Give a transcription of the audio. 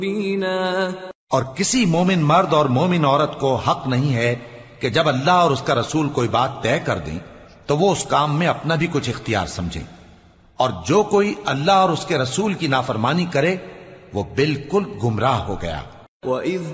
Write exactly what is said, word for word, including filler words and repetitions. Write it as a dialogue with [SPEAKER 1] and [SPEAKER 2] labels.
[SPEAKER 1] और किसी मोमिन मर्द और मोमिन औरत को हक नहीं है कि जब अल्लाह और उसका रसूल कोई बात तय कर दें तो वो उस काम में अपना भी कुछ इख्तियार समझे। और जो कोई अल्लाह और उसके रसूल की नाफरमानी करे वो बिल्कुल गुमराह हो गया।